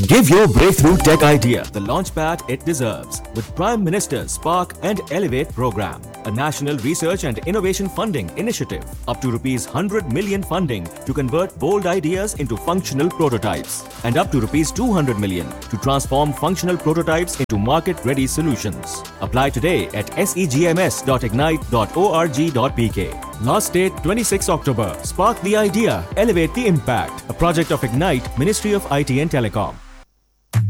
Give your breakthrough tech idea the launchpad it deserves with Prime Minister's Spark and Elevate program, a national research and innovation funding initiative. Up to rupees 100 million funding to convert bold ideas into functional prototypes, and up to rupees 200 million to transform functional prototypes into market-ready solutions. Apply today at segms.ignite.org.pk. Last date 26 October. Spark the idea, elevate the impact. A project of Ignite, Ministry of IT and Telecom.